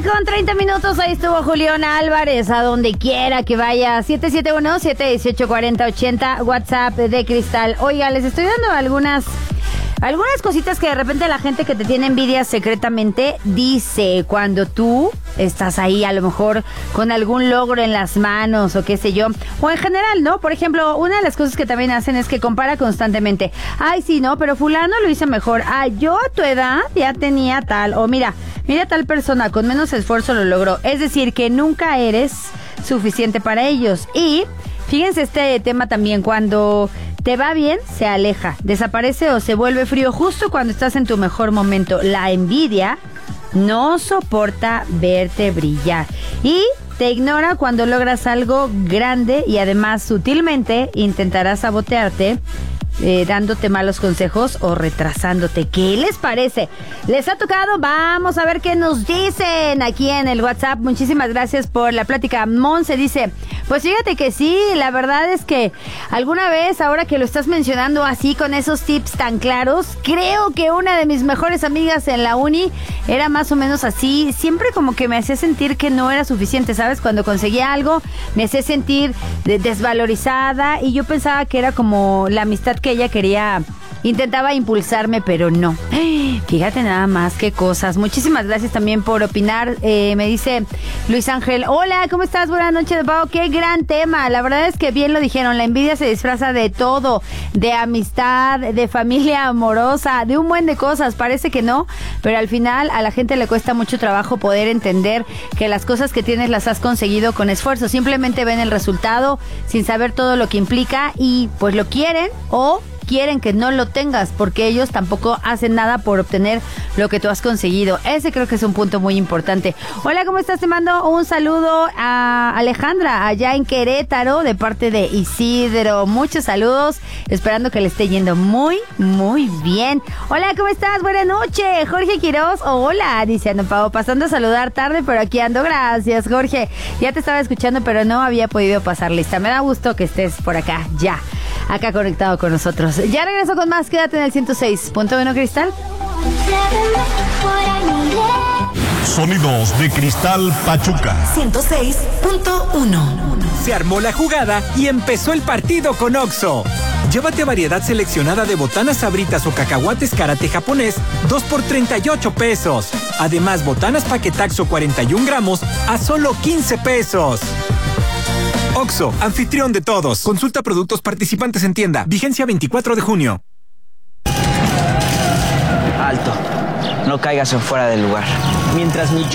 con 30 minutos, ahí estuvo Julián Álvarez, a donde quiera que vaya. 771-718-4080, WhatsApp de Cristal. Oiga, les estoy dando algunas cositas que de repente la gente que te tiene envidia secretamente dice cuando tú estás ahí a lo mejor con algún logro en las manos o qué sé yo, o en general, ¿no? Por ejemplo, una de las cosas que también hacen es que compara constantemente. Ay, sí, no, pero fulano lo hice mejor. Ay, yo a tu edad ya tenía tal, o mira tal persona con menos esfuerzo lo logró. Es decir, que nunca eres suficiente para ellos. Y fíjense este tema también, cuando te va bien, se aleja, desaparece o se vuelve frío justo cuando estás en tu mejor momento. La envidia no soporta verte brillar y te ignora cuando logras algo grande y además sutilmente intentará sabotearte, dándote malos consejos o retrasándote. ¿Qué les parece? ¿Les ha tocado? Vamos a ver qué nos dicen aquí en el WhatsApp. Muchísimas gracias por la plática. Monse dice, pues fíjate que sí, la verdad es que alguna vez, ahora que lo estás mencionando así con esos tips tan claros, creo que una de mis mejores amigas en la uni era más o menos así. Siempre como que me hacía sentir que no era suficiente, ¿sabes? Cuando conseguía algo me hacía sentir desvalorizada y yo pensaba que era como la amistad que ella intentaba impulsarme, pero no. Fíjate nada más qué cosas. Muchísimas gracias también por opinar. Me dice Luis Ángel, hola, ¿cómo estás? Buenas noches, de Pau. Qué gran tema. La verdad es que bien lo dijeron, la envidia se disfraza de todo, de amistad, de familia amorosa, de un buen de cosas. Parece que no, pero al final a la gente le cuesta mucho trabajo poder entender que las cosas que tienes las has conseguido con esfuerzo. Simplemente ven el resultado sin saber todo lo que implica y pues lo quieren o quieren que no lo tengas porque ellos tampoco hacen nada por obtener lo que tú has conseguido. Ese creo que es un punto muy importante. Hola, ¿cómo estás? Te mando un saludo a Alejandra allá en Querétaro de parte de Isidro. Muchos saludos, esperando que le esté yendo muy, muy bien. Hola, ¿cómo estás? Buenas noches. Jorge Quiroz, hola, dice Ana Pau, pasando a saludar tarde, pero aquí ando. Gracias, Jorge. Ya te estaba escuchando, pero no había podido pasar lista. Me da gusto que estés por acá, ya, acá conectado con nosotros. Ya regreso con más, quédate en el 106.1 Cristal. Sonidos de Cristal Pachuca 106.1. Se armó la jugada y empezó el partido con Oxxo. Llévate variedad seleccionada de botanas sabritas o cacahuates karate japonés, 2 por 38 pesos. Además, botanas paquetaxo 41 gramos a solo 15 pesos. Oxxo, anfitrión de todos. Consulta productos participantes en tienda. Vigencia 24 de junio. Alto. No caigas en fuera del lugar. Mientras